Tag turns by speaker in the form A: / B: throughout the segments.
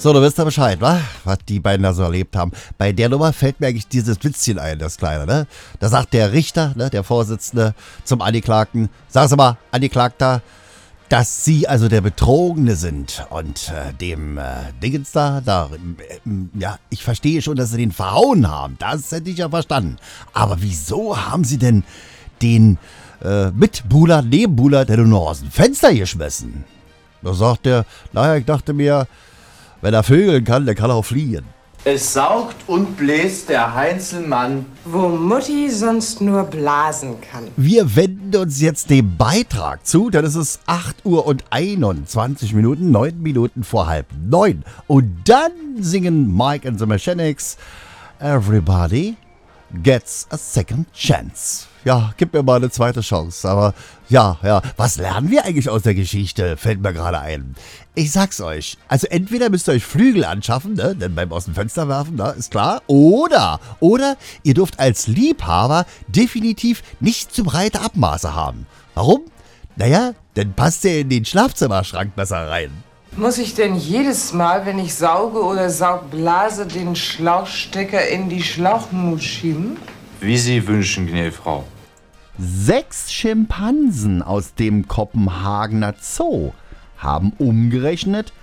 A: So, du wisst ja Bescheid, wa? Was die beiden da so erlebt haben. Bei der Nummer fällt mir eigentlich dieses Witzchen ein, das Kleine, ne? Da sagt der Richter, ne, der Vorsitzende, zum Angeklagten, sagen Sie mal, Angeklagter, dass Sie also der Betrogene sind und dem Dingens ja, ich verstehe schon, dass Sie den verhauen haben, das hätte ich ja verstanden. Aber wieso haben Sie denn den Mitbuhler, Nebenbuhler, der nur aus dem Fenster geschmissen? Da sagt er, naja, ich dachte mir, wenn er vögeln kann, der kann auch fliehen.
B: Es saugt und bläst der Heinzelmann,
C: wo Mutti sonst nur blasen kann.
A: Wir wenden uns jetzt dem Beitrag zu, denn es ist 8 Uhr und 21 Minuten, 9 Minuten vor 8:30. Und dann singen Mike and the Mechanics Everybody Gets a Second Chance. Ja, gib mir mal eine zweite Chance. Aber ja, was lernen wir eigentlich aus der Geschichte? Fällt mir gerade ein. Ich sag's euch, also entweder müsst ihr euch Flügel anschaffen, ne, denn beim aus dem Fenster werfen, ne, ist klar. Oder ihr dürft als Liebhaber definitiv nicht zu breite Abmaße haben. Warum? Naja, dann passt ihr in den Schlafzimmerschrank besser rein.
C: Muss ich denn jedes Mal, wenn ich sauge oder saugblase, den Schlauchstecker in die Schlauchnut schieben?
B: wie Sie wünschen, gnädige Frau.
A: 6 Schimpansen aus dem Kopenhagener Zoo haben umgerechnet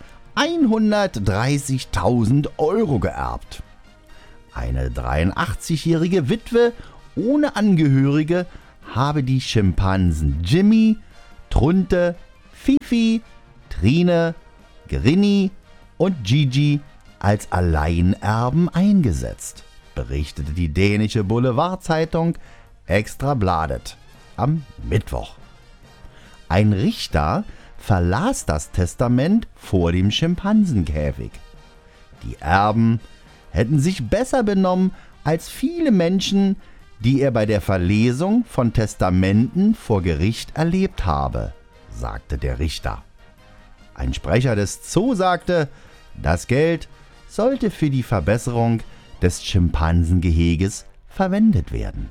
A: 130.000 € geerbt. Eine 83-jährige Witwe ohne Angehörige habe die Schimpansen Jimmy, Trunte, Fifi, Trine, Grinny und Gigi als Alleinerben eingesetzt, berichtete die dänische Boulevardzeitung Ekstra Bladet am Mittwoch. Ein Richter verlas das Testament vor dem Schimpansenkäfig. Die Erben hätten sich besser benommen als viele Menschen, die er bei der Verlesung von Testamenten vor Gericht erlebt habe, sagte der Richter. Ein Sprecher des Zoo sagte, das Geld sollte für die Verbesserung des Schimpansengeheges verwendet werden.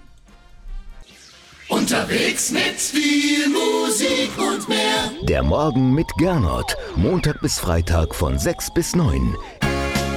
D: Unterwegs mit viel Musik und mehr.
E: Der Morgen mit Gernot. Montag bis Freitag von 6 bis 9.